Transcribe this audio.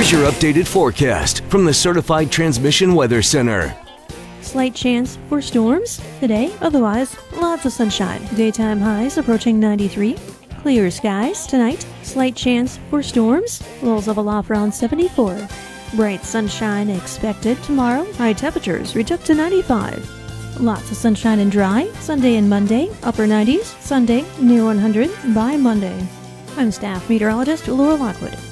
Here's your updated forecast from the Certified Transmission Weather Center. Slight chance for storms today, otherwise lots of sunshine. Daytime highs approaching 93. Clear skies tonight. Slight chance for storms. Lows level off around 74. Bright sunshine expected tomorrow. High temperatures reach up to 95. Lots of sunshine and dry. Sunday and Monday, upper 90s. Sunday, near 100 by Monday. I'm staff meteorologist Laura Lockwood.